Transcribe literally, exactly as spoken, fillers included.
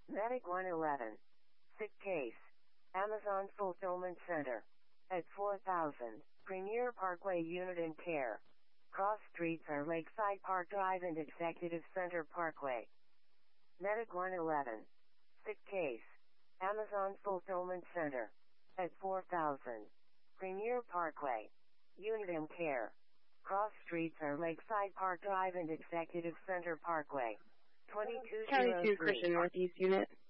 Medic one eleven. Sick case. Amazon Fulfillment Center. At four thousand. Premier Parkway Unit and Care. Cross streets are Lakeside Park Drive and Executive Center Parkway. Medic one eleven. Sick case. Amazon Fulfillment Center. At four thousand. Premier Parkway. Unit and Care. Cross streets are Lakeside Park Drive and Executive Center Parkway. twenty-two oh three. County two Christian Northeast Unit.